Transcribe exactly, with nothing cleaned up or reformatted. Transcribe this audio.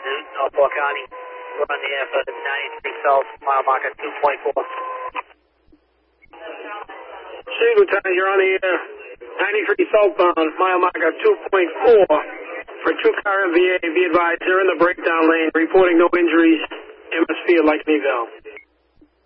Norfolk County. We're on the air for ninety-three South, mile marker two point four. Chief Lieutenant, you're on the air. ninety-three southbound, mile marker two point four. For two-car M V A, be advised, they're in the breakdown lane, reporting no injuries. M S P at Lake Meadville.